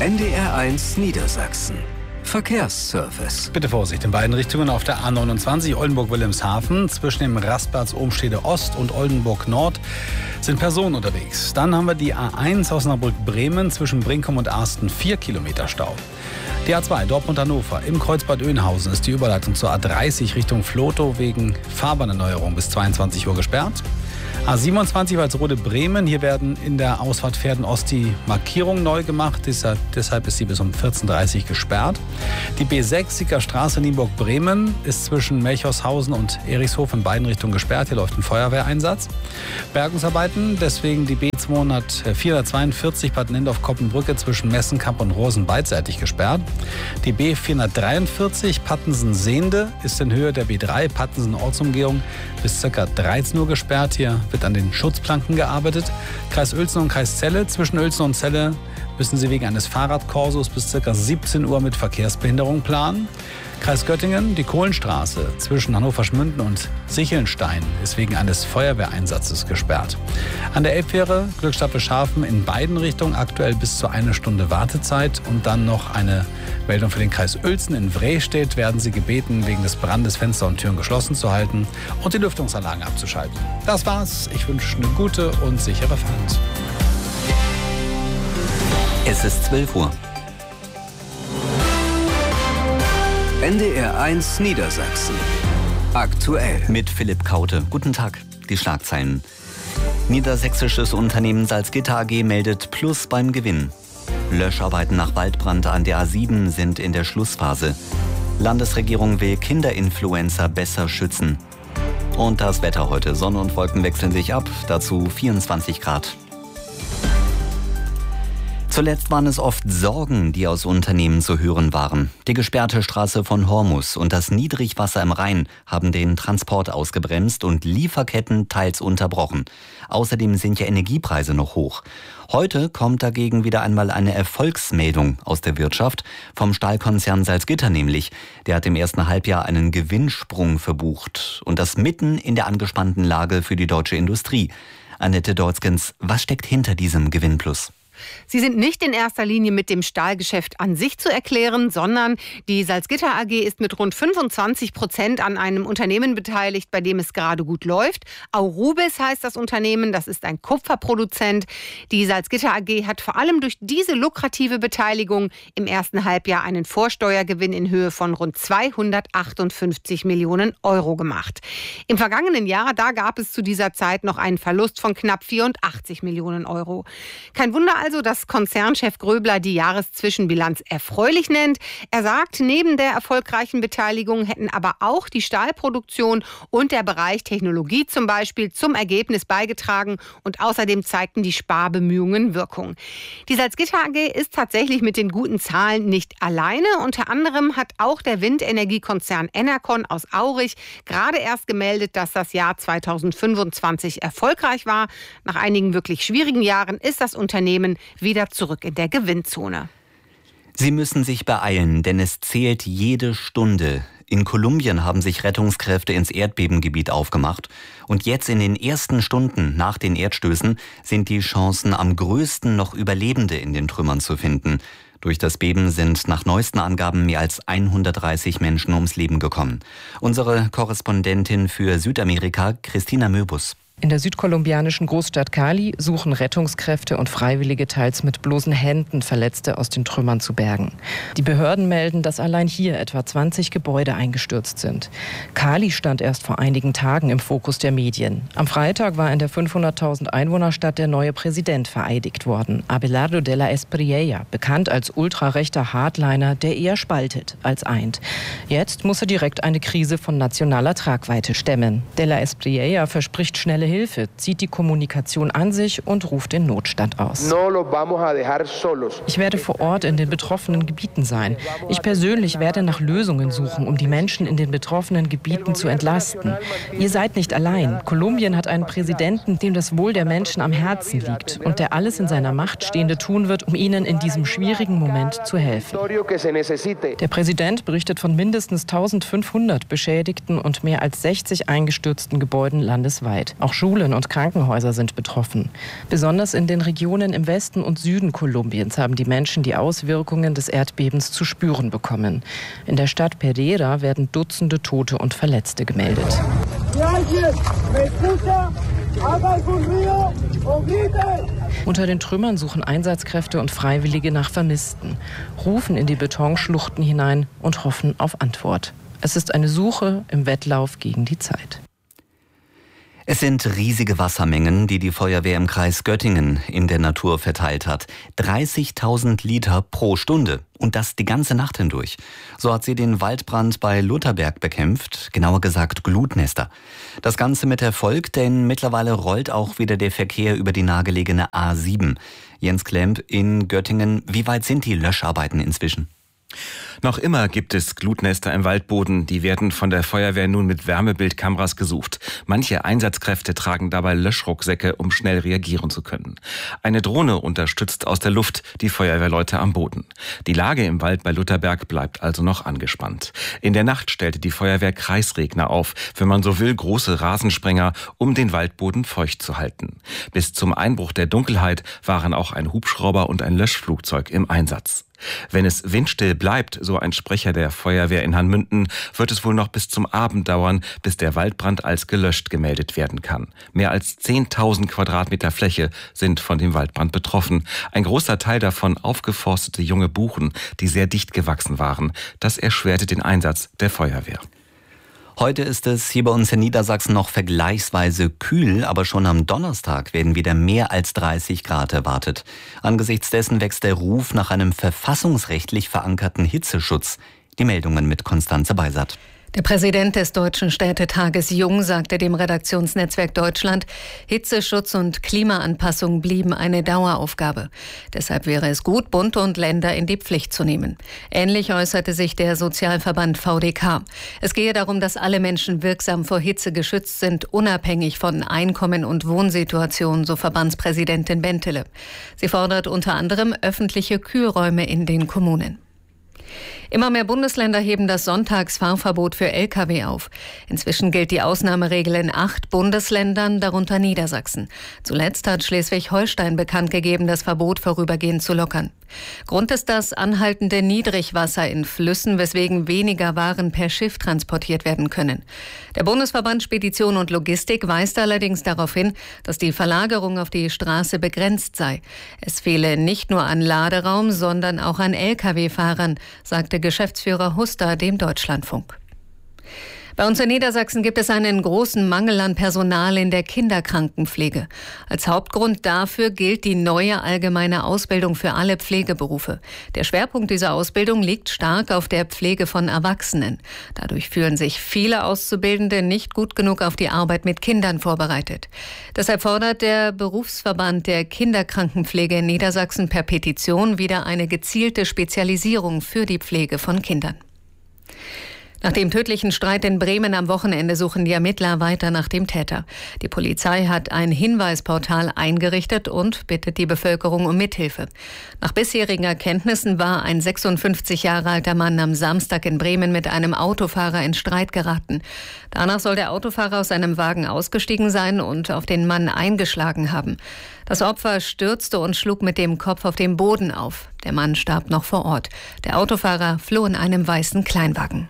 NDR1 Niedersachsen. Verkehrsservice. Bitte Vorsicht in beiden Richtungen auf der A29 Oldenburg-Wilhelmshaven. Zwischen dem Rastplatz Ohmstede Ost und Oldenburg Nord sind Personen unterwegs. Dann haben wir die A1 Osnabrück-Bremen zwischen Brinkum und Arsten 4 Kilometer Stau. Die A2 Dortmund-Hannover im Kreuzbad Oeynhausen ist die Überleitung zur A30 Richtung Vlotho wegen Fahrbahnerneuerung bis 22 Uhr gesperrt. A27 Walsrode-Bremen. Hier werden in der Ausfahrt Pferden-Ost die Markierungen neu gemacht. Deshalb ist sie bis um 14.30 Uhr gesperrt. Die B6 Siegerstraße Nienburg-Bremen ist zwischen Melchorshausen und Erichshof in beiden Richtungen gesperrt. Hier läuft ein Feuerwehreinsatz. Bergungsarbeiten, deswegen die B442 Bad Nendorf-Koppenbrücke zwischen Messenkamp und Rosen beidseitig gesperrt. Die B443 Pattensen-Sehnde ist in Höhe der B3 Pattensen-Ortsumgehung bis ca. 13 Uhr gesperrt. Hier wird an den Schutzplanken gearbeitet. Kreis Uelzen und Kreis Celle. Zwischen Uelzen und Celle müssen Sie wegen eines Fahrradkorsos bis ca. 17 Uhr mit Verkehrsbehinderung planen. Kreis Göttingen, die Kohlenstraße zwischen Hannover-Schmünden und Sichelnstein ist wegen eines Feuerwehreinsatzes gesperrt. An der Elbfähre Glückstadt-Beschafen in beiden Richtungen aktuell bis zu 1 Stunde Wartezeit. Und dann noch eine Meldung für den Kreis Uelzen. In Vrestedt werden Sie gebeten, wegen des Brandes Fenster und Türen geschlossen zu halten und die Lüftungsanlagen abzuschalten. Das war's. Ich wünsche eine gute und sichere Fahrt. Es ist 12 Uhr. NDR1 Niedersachsen. Aktuell. Mit Philipp Kaute. Guten Tag. Die Schlagzeilen. Niedersächsisches Unternehmen Salzgitter AG meldet Plus beim Gewinn. Löscharbeiten nach Waldbrand an der A7 sind in der Schlussphase. Landesregierung will Kinderinfluencer besser schützen. Und das Wetter heute. Sonne und Wolken wechseln sich ab. Dazu 24 Grad. Zuletzt waren es oft Sorgen, die aus Unternehmen zu hören waren. Die gesperrte Straße von Hormus und das Niedrigwasser im Rhein haben den Transport ausgebremst und Lieferketten teils unterbrochen. Außerdem sind ja Energiepreise noch hoch. Heute kommt dagegen wieder einmal eine Erfolgsmeldung aus der Wirtschaft, vom Stahlkonzern Salzgitter nämlich. Der hat im ersten Halbjahr einen Gewinnsprung verbucht. Und das mitten in der angespannten Lage für die deutsche Industrie. Annette Deutzgens, was steckt hinter diesem Gewinnplus? Sie sind nicht in erster Linie mit dem Stahlgeschäft an sich zu erklären, sondern die Salzgitter AG ist mit rund 25% an einem Unternehmen beteiligt, bei dem es gerade gut läuft. Aurubis heißt das Unternehmen, das ist ein Kupferproduzent. Die Salzgitter AG hat vor allem durch diese lukrative Beteiligung im ersten Halbjahr einen Vorsteuergewinn in Höhe von rund 258 Millionen Euro gemacht. Im vergangenen Jahr, da gab es zu dieser Zeit noch einen Verlust von knapp 84 Millionen Euro. Kein Wunder also, dass Konzernchef Gröbler die Jahreszwischenbilanz erfreulich nennt. Er sagt, neben der erfolgreichen Beteiligung hätten aber auch die Stahlproduktion und der Bereich Technologie zum Beispiel zum Ergebnis beigetragen und außerdem zeigten die Sparbemühungen Wirkung. Die Salzgitter AG ist tatsächlich mit den guten Zahlen nicht alleine. Unter anderem hat auch der Windenergiekonzern Enercon aus Aurich gerade erst gemeldet, dass das Jahr 2025 erfolgreich war. Nach einigen wirklich schwierigen Jahren ist das Unternehmen wieder zurück in der Gewinnzone. Sie müssen sich beeilen, denn es zählt jede Stunde. In Kolumbien haben sich Rettungskräfte ins Erdbebengebiet aufgemacht. Und jetzt in den ersten Stunden nach den Erdstößen sind die Chancen am größten, noch Überlebende in den Trümmern zu finden. Durch das Beben sind nach neuesten Angaben mehr als 130 Menschen ums Leben gekommen. Unsere Korrespondentin für Südamerika, Christina Möbus. In der südkolumbianischen Großstadt Cali suchen Rettungskräfte und Freiwillige teils mit bloßen Händen Verletzte aus den Trümmern zu bergen. Die Behörden melden, dass allein hier etwa 20 Gebäude eingestürzt sind. Cali stand erst vor einigen Tagen im Fokus der Medien. Am Freitag war in der 500.000 Einwohnerstadt der neue Präsident vereidigt worden, Abelardo de la Espriella, bekannt als ultrarechter Hardliner, der eher spaltet als eint. Jetzt muss er direkt eine Krise von nationaler Tragweite stemmen. De la Espriella verspricht schnelle Hilfe, zieht die Kommunikation an sich und ruft den Notstand aus. Ich werde vor Ort in den betroffenen Gebieten sein. Ich persönlich werde nach Lösungen suchen, um die Menschen in den betroffenen Gebieten zu entlasten. Ihr seid nicht allein. Kolumbien hat einen Präsidenten, dem das Wohl der Menschen am Herzen liegt und der alles in seiner Macht Stehende tun wird, um ihnen in diesem schwierigen Moment zu helfen. Der Präsident berichtet von mindestens 1500 beschädigten und mehr als 60 eingestürzten Gebäuden landesweit. Auch Auch Schulen und Krankenhäuser sind betroffen. Besonders in den Regionen im Westen und Süden Kolumbiens haben die Menschen die Auswirkungen des Erdbebens zu spüren bekommen. In der Stadt Pereira werden Dutzende Tote und Verletzte gemeldet. Unter den Trümmern suchen Einsatzkräfte und Freiwillige nach Vermissten, rufen in die Betonschluchten hinein und hoffen auf Antwort. Es ist eine Suche im Wettlauf gegen die Zeit. Es sind riesige Wassermengen, die die Feuerwehr im Kreis Göttingen in der Natur verteilt hat. 30.000 Liter pro Stunde. Und das die ganze Nacht hindurch. So hat sie den Waldbrand bei Lutherberg bekämpft, genauer gesagt Glutnester. Das Ganze mit Erfolg, denn mittlerweile rollt auch wieder der Verkehr über die nahegelegene A7. Jens Klemp in Göttingen, wie weit sind die Löscharbeiten inzwischen? Noch immer gibt es Glutnester im Waldboden. Die werden von der Feuerwehr nun mit Wärmebildkameras gesucht. Manche Einsatzkräfte tragen dabei Löschrucksäcke, um schnell reagieren zu können. Eine Drohne unterstützt aus der Luft die Feuerwehrleute am Boden. Die Lage im Wald bei Lutherberg bleibt also noch angespannt. In der Nacht stellte die Feuerwehr Kreisregner auf, wenn man so will, große Rasensprenger, um den Waldboden feucht zu halten. Bis zum Einbruch der Dunkelheit waren auch ein Hubschrauber und ein Löschflugzeug im Einsatz. Wenn es windstill bleibt, so ein Sprecher der Feuerwehr in Hanmünden, wird es wohl noch bis zum Abend dauern, bis der Waldbrand als gelöscht gemeldet werden kann. Mehr als 10.000 Quadratmeter Fläche sind von dem Waldbrand betroffen. Ein großer Teil davon aufgeforstete junge Buchen, die sehr dicht gewachsen waren. Das erschwerte den Einsatz der Feuerwehr. Heute ist es hier bei uns in Niedersachsen noch vergleichsweise kühl, aber schon am Donnerstag werden wieder mehr als 30 Grad erwartet. Angesichts dessen wächst der Ruf nach einem verfassungsrechtlich verankerten Hitzeschutz. Die Meldungen mit Konstanze Beisert. Der Präsident des Deutschen Städtetages Jung sagte dem Redaktionsnetzwerk Deutschland, Hitzeschutz und Klimaanpassung blieben eine Daueraufgabe. Deshalb wäre es gut, Bund und Länder in die Pflicht zu nehmen. Ähnlich äußerte sich der Sozialverband VDK. Es gehe darum, dass alle Menschen wirksam vor Hitze geschützt sind, unabhängig von Einkommen und Wohnsituation, so Verbandspräsidentin Bentele. Sie fordert unter anderem öffentliche Kühlräume in den Kommunen. Immer mehr Bundesländer heben das Sonntagsfahrverbot für Lkw auf. Inzwischen gilt die Ausnahmeregel in 8 Bundesländern, darunter Niedersachsen. Zuletzt hat Schleswig-Holstein bekannt gegeben, das Verbot vorübergehend zu lockern. Grund ist das anhaltende Niedrigwasser in Flüssen, weswegen weniger Waren per Schiff transportiert werden können. Der Bundesverband Spedition und Logistik weist allerdings darauf hin, dass die Verlagerung auf die Straße begrenzt sei. Es fehle nicht nur an Laderaum, sondern auch an Lkw-Fahrern, sagte Geschäftsführer Huster dem Deutschlandfunk. Bei uns in Niedersachsen gibt es einen großen Mangel an Personal in der Kinderkrankenpflege. Als Hauptgrund dafür gilt die neue allgemeine Ausbildung für alle Pflegeberufe. Der Schwerpunkt dieser Ausbildung liegt stark auf der Pflege von Erwachsenen. Dadurch fühlen sich viele Auszubildende nicht gut genug auf die Arbeit mit Kindern vorbereitet. Deshalb fordert der Berufsverband der Kinderkrankenpflege in Niedersachsen per Petition wieder eine gezielte Spezialisierung für die Pflege von Kindern. Nach dem tödlichen Streit in Bremen am Wochenende suchen die Ermittler weiter nach dem Täter. Die Polizei hat ein Hinweisportal eingerichtet und bittet die Bevölkerung um Mithilfe. Nach bisherigen Erkenntnissen war ein 56 Jahre alter Mann am Samstag in Bremen mit einem Autofahrer in Streit geraten. Danach soll der Autofahrer aus seinem Wagen ausgestiegen sein und auf den Mann eingeschlagen haben. Das Opfer stürzte und schlug mit dem Kopf auf den Boden auf. Der Mann starb noch vor Ort. Der Autofahrer floh in einem weißen Kleinwagen.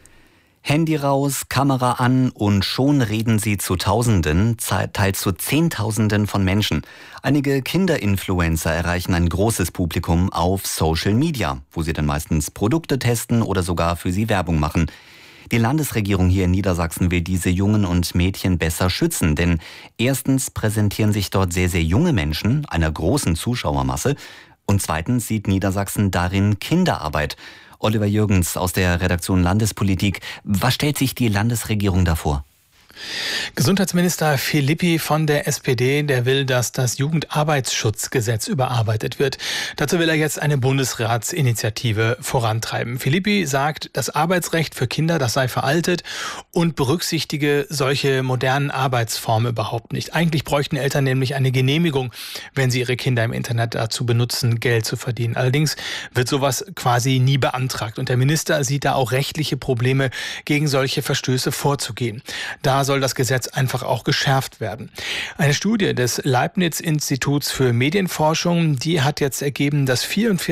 Handy raus, Kamera an und schon reden sie zu Tausenden, teils zu Zehntausenden von Menschen. Einige Kinderinfluencer erreichen ein großes Publikum auf Social Media, wo sie dann meistens Produkte testen oder sogar für sie Werbung machen. Die Landesregierung hier in Niedersachsen will diese Jungen und Mädchen besser schützen, denn erstens präsentieren sich dort sehr, sehr junge Menschen einer großen Zuschauermasse und zweitens sieht Niedersachsen darin Kinderarbeit. Oliver Jürgens aus der Redaktion Landespolitik. Was stellt sich die Landesregierung da vor? Gesundheitsminister Philippi von der SPD, der will, dass das Jugendarbeitsschutzgesetz überarbeitet wird. Dazu will er jetzt eine Bundesratsinitiative vorantreiben. Philippi sagt, das Arbeitsrecht für Kinder, das sei veraltet und berücksichtige solche modernen Arbeitsformen überhaupt nicht. Eigentlich bräuchten Eltern nämlich eine Genehmigung, wenn sie ihre Kinder im Internet dazu benutzen, Geld zu verdienen. Allerdings wird sowas quasi nie beantragt. Und der Minister sieht da auch rechtliche Probleme, gegen solche Verstöße vorzugehen. Da da soll das Gesetz einfach auch geschärft werden. Eine Studie des Leibniz-Instituts für Medienforschung, die hat jetzt ergeben, dass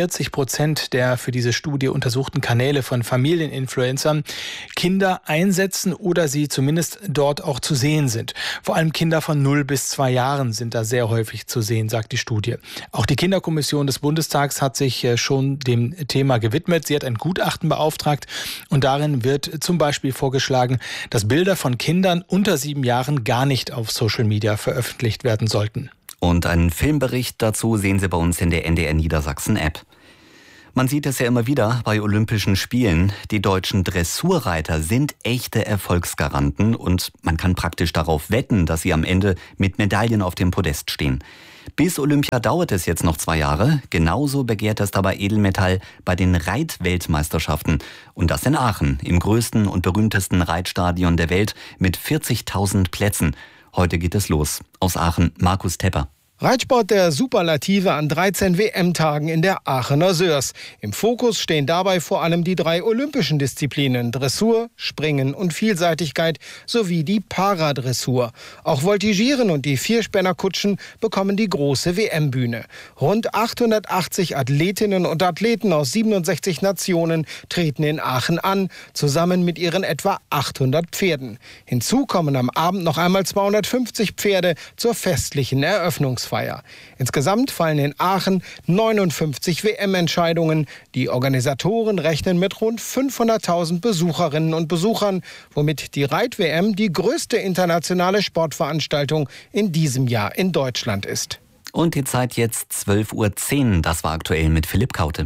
44% der für diese Studie untersuchten Kanäle von Familieninfluencern Kinder einsetzen oder sie zumindest dort auch zu sehen sind. Vor allem Kinder von 0 bis 2 Jahren sind da sehr häufig zu sehen, sagt die Studie. Auch die Kinderkommission des Bundestags hat sich schon dem Thema gewidmet. Sie hat ein Gutachten beauftragt und darin wird zum Beispiel vorgeschlagen, dass Bilder von Kindern unter 7 Jahren gar nicht auf Social Media veröffentlicht werden sollten. Und einen Filmbericht dazu sehen Sie bei uns in der NDR Niedersachsen App. Man sieht es ja immer wieder bei Olympischen Spielen. Die deutschen Dressurreiter sind echte Erfolgsgaranten und man kann praktisch darauf wetten, dass sie am Ende mit Medaillen auf dem Podest stehen. Bis Olympia dauert es jetzt noch 2 Jahre. Genauso begehrt es dabei Edelmetall bei den Reitweltmeisterschaften. Und das in Aachen, im größten und berühmtesten Reitstadion der Welt mit 40.000 Plätzen. Heute geht es los. Aus Aachen, Markus Tepper. Reitsport der Superlative an 13 WM-Tagen in der Aachener Sörs. Im Fokus stehen dabei vor allem die 3 olympischen Disziplinen Dressur, Springen und Vielseitigkeit sowie die Paradressur. Auch Voltigieren und die Vierspännerkutschen bekommen die große WM-Bühne. Rund 880 Athletinnen und Athleten aus 67 Nationen treten in Aachen an, zusammen mit ihren etwa 800 Pferden. Hinzu kommen am Abend noch einmal 250 Pferde zur festlichen Eröffnungsfeier. Insgesamt fallen in Aachen 59 WM-Entscheidungen. Die Organisatoren rechnen mit rund 500.000 Besucherinnen und Besuchern, womit die Reit-WM die größte internationale Sportveranstaltung in diesem Jahr in Deutschland ist. Und die Zeit jetzt 12:10 Uhr. Das war aktuell mit Philipp Kaute.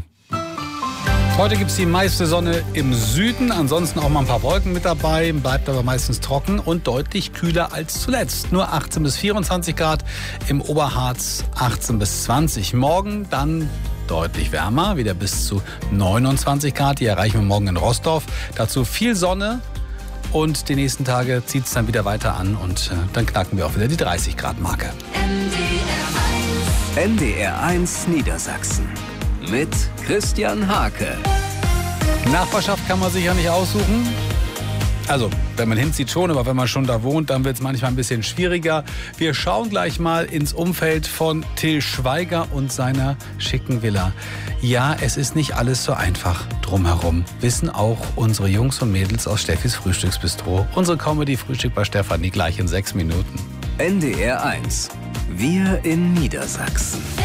Heute gibt es die meiste Sonne im Süden, ansonsten auch mal ein paar Wolken mit dabei, bleibt aber meistens trocken und deutlich kühler als zuletzt. Nur 18 bis 24 Grad, im Oberharz 18 bis 20. Morgen dann deutlich wärmer, wieder bis zu 29 Grad, die erreichen wir morgen in Rostock. Dazu viel Sonne und die nächsten Tage zieht es dann wieder weiter an und dann knacken wir auch wieder die 30 Grad Marke. NDR1 Niedersachsen mit Christian Hake. Nachbarschaft kann man sich ja nicht aussuchen. Also, wenn man hinzieht schon, aber wenn man schon da wohnt, dann wird es manchmal ein bisschen schwieriger. Wir schauen gleich mal ins Umfeld von Till Schweiger und seiner schicken Villa. Ja, es ist nicht alles so einfach drumherum. Wissen auch unsere Jungs und Mädels aus Steffis Frühstücksbistro. Unsere Comedy-Frühstück bei Stefanie gleich in 6 Minuten. NDR1. Wir in Niedersachsen.